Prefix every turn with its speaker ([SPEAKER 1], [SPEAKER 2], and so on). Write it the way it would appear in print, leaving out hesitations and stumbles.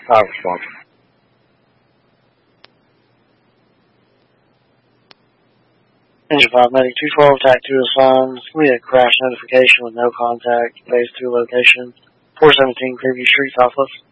[SPEAKER 1] I'll respond.
[SPEAKER 2] Engine 5 Medic 212, TAC 2 assigned. We had a crash notification with no contact. Phase 2 location. 417 Preview Street, Southwest.